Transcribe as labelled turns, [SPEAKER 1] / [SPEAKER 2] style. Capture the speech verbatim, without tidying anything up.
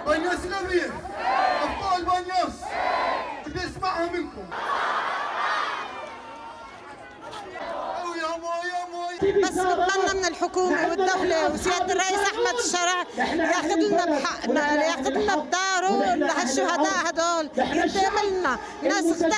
[SPEAKER 1] بنياس الأمير، أبطال بنياس، بدي أسمعها منكم.
[SPEAKER 2] بس بتمنى من الحكومة والدولة وسيادة الرئيس أحمد الشرع ياخذ لنا بحقنا، ياخذ لنا بداره لهالشهداء هدول، ينتقم لنا، ناس